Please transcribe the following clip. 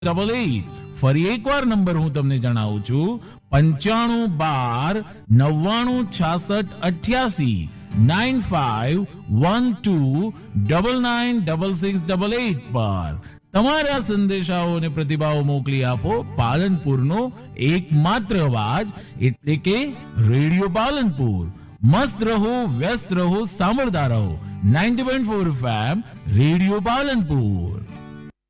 88. ફરી એકવાર નંબર હું તમને જણાવું છું 95 92 66 88 9512996688 પર તમારા સંદેશાઓ અને પ્રતિભાવો મોકલી આપો. પાલનપુરનો એકમાત્ર અવાજ એટલે કે રેડિયો પાલનપુર. મસ્ત રહો, વ્યસ્ત રહો, સાંભળતા રહો 90.4 FM રેડિયો પાલનપુર.